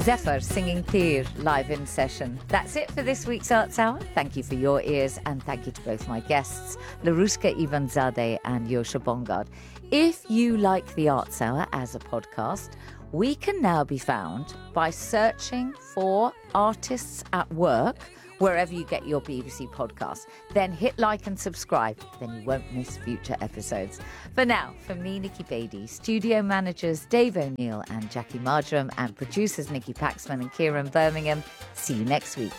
Zephyr singing Tir live in session. That's it for this week's Arts Hour. Thank you for your ears, and thank you to both my guests, Larushka Ivanzadeh and Yosha Bongard. If you like the Arts Hour as a podcast, we can now be found by searching for Artists at Work wherever you get your BBC podcast. Then hit like and subscribe, then you won't miss future episodes. For now, from me, Nikki Beattie, studio managers Dave O'Neill and Jackie Marjoram, and producers Nikki Paxman and Kieran Birmingham, see you next week.